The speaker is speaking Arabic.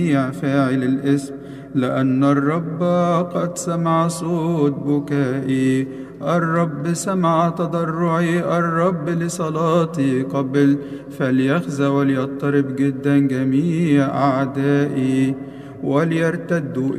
فاعل الإثم، لأن الرب قد سمع صوت بكائي، الرب سمع تضرعي، الرب لصلاتي قبل، فليخزى وليضطرب جدا جميع أعدائي وليرتدوا